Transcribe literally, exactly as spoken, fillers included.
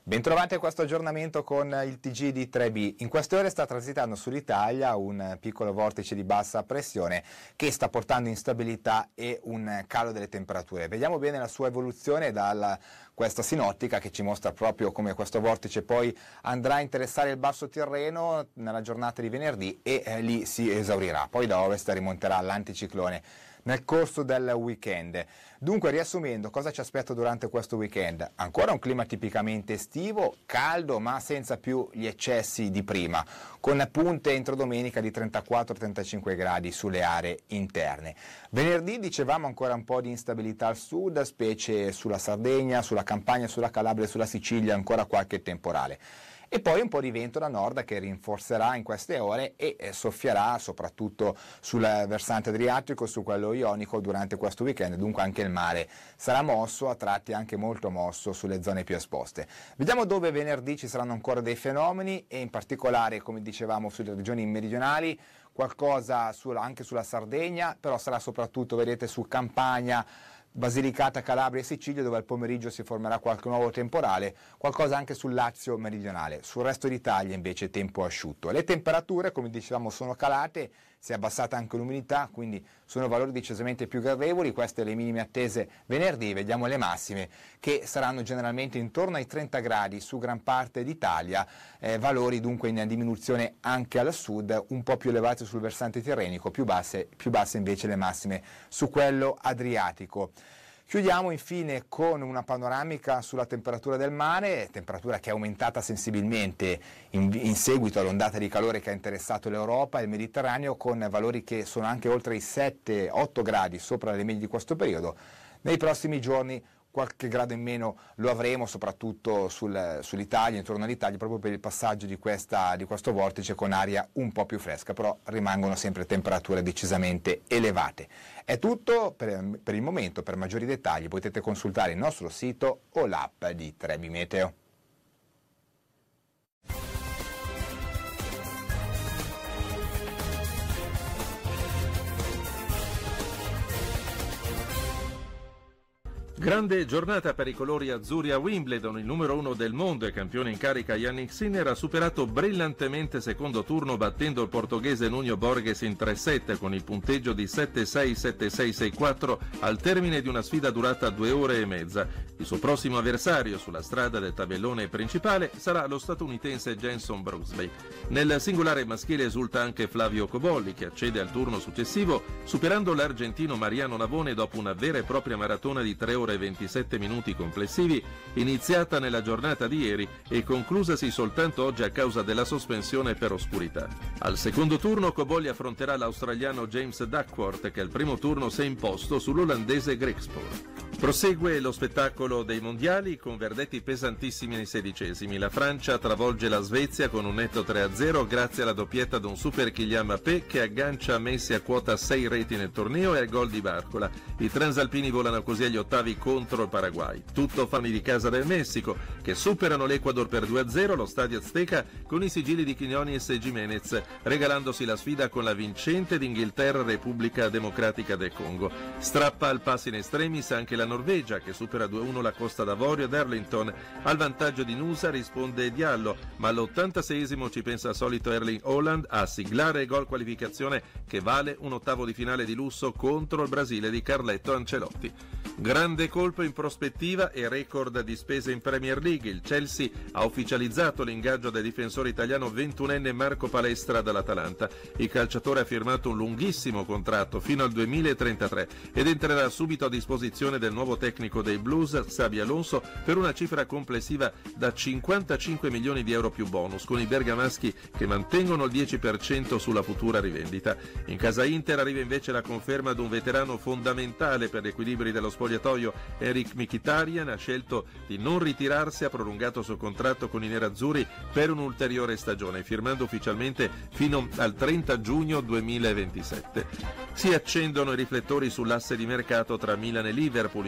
Bentrovati a questo aggiornamento con il T G di tre B. In queste ore sta transitando sull'Italia un piccolo vortice di bassa pressione che sta portando instabilità e un calo delle temperature. Vediamo bene la sua evoluzione da questa sinottica che ci mostra proprio come questo vortice poi andrà a interessare il basso Tirreno nella giornata di venerdì e eh, lì si esaurirà. Poi da ovest rimonterà l'anticiclone nel corso del weekend. Dunque, riassumendo, cosa ci aspetta durante questo weekend? Ancora un clima tipicamente estivo, caldo ma senza più gli eccessi di prima, con punte entro domenica di trentaquattro trentacinque gradi sulle aree interne. Venerdì dicevamo ancora un po' di instabilità al sud, specie sulla Sardegna, sulla Campania, sulla Calabria e sulla Sicilia, ancora qualche temporale. E poi un po' di vento da nord che rinforzerà in queste ore e soffierà soprattutto sul versante adriatico e su quello ionico durante questo weekend, dunque anche il mare sarà mosso, a tratti anche molto mosso sulle zone più esposte. Vediamo dove venerdì ci saranno ancora dei fenomeni e in particolare, come dicevamo, sulle regioni meridionali, qualcosa sulla, anche sulla Sardegna, però sarà soprattutto, vedete, su Campania, Basilicata, Calabria e Sicilia, dove al pomeriggio si formerà qualche nuovo temporale, qualcosa anche sul Lazio meridionale. Sul resto d'Italia invece tempo asciutto. Le temperature, come dicevamo, sono calate, si è abbassata anche l'umidità, quindi sono valori decisamente più gradevoli. Queste le minime attese venerdì, vediamo le massime che saranno generalmente intorno ai trenta gradi su gran parte d'Italia, eh, valori dunque in diminuzione anche al sud, un po' più elevati sul versante tirrenico, più basse, più basse invece le massime su quello adriatico. Chiudiamo infine con una panoramica sulla temperatura del mare, temperatura che è aumentata sensibilmente in, in seguito all'ondata di calore che ha interessato l'Europa e il Mediterraneo, con valori che sono anche oltre i sette otto gradi sopra le medie di questo periodo. Nei prossimi giorni qualche grado in meno lo avremo, soprattutto sul, sull'Italia, intorno all'Italia, proprio per il passaggio di, questa, di questo vortice con aria un po' più fresca, però rimangono sempre temperature decisamente elevate. È tutto per, per il momento. Per maggiori dettagli potete consultare il nostro sito o l'app di tre B Meteo. Grande giornata per i colori azzurri a Wimbledon. Il numero uno del mondo e campione in carica Jannik Sinner ha superato brillantemente secondo turno battendo il portoghese Nuno Borges in tre set con il punteggio di sette sei sette sei sei quattro al termine di una sfida durata due ore e mezza. Il suo prossimo avversario sulla strada del tabellone principale sarà lo statunitense Jenson Brooksby. Nel singolare maschile esulta anche Flavio Cobolli, che accede al turno successivo superando l'argentino Mariano Navone dopo una vera e propria maratona di tre ore e ventisette minuti complessivi, iniziata nella giornata di ieri e conclusasi soltanto oggi a causa della sospensione per oscurità. Al secondo turno Cobolli affronterà l'australiano James Duckworth, che al primo turno si è imposto sull'olandese Griekspoor. Prosegue lo spettacolo dei mondiali con verdetti pesantissimi nei sedicesimi. La Francia travolge la Svezia con un netto tre a zero grazie alla doppietta di un super Kylian Mbappé che aggancia Messi a quota sei reti nel torneo e al gol di Barcola. I transalpini volano così agli ottavi contro il Paraguay. Tutto fanno di casa del Messico, che superano l'Ecuador per due a zero allo Stadio Azteca con i sigilli di Quiñones e Giménez, regalandosi la sfida con la vincente d'Inghilterra Repubblica Democratica del Congo. Strappa al passo in extremis anche la Norvegia, che supera due a uno la Costa d'Avorio ad Arlington. Al vantaggio di Nusa risponde Diallo, ma all'ottantaseiesimo ci pensa il solito Erling Haaland a siglare il gol qualificazione che vale un ottavo di finale di lusso contro il Brasile di Carletto Ancelotti. Grande colpo in prospettiva e record di spese in Premier League. Il Chelsea ha ufficializzato l'ingaggio del difensore italiano ventunenne Marco Palestra dall'Atalanta. Il calciatore ha firmato un lunghissimo contratto fino al duemilatrentatré ed entrerà subito a disposizione del nuovo tecnico dei Blues, Xabi Alonso, per una cifra complessiva da cinquantacinque milioni di euro più bonus, con i bergamaschi che mantengono il dieci per cento sulla futura rivendita. In casa Inter arriva invece la conferma di un veterano fondamentale per gli equilibri dello spogliatoio. Eric Mkhitaryan ha scelto di non ritirarsi, ha prolungato il suo contratto con i nerazzurri per un'ulteriore stagione, firmando ufficialmente fino al trenta giugno duemilaventisette. Si accendono i riflettori sull'asse di mercato tra Milan e Liverpool.